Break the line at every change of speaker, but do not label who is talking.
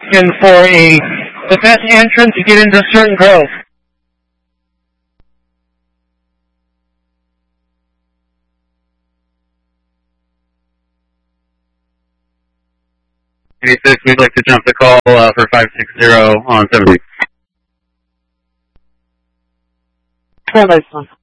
looking for the best entrance to get into certain grove.
86, we'd like to jump the call for 560 on 70.
Call this one.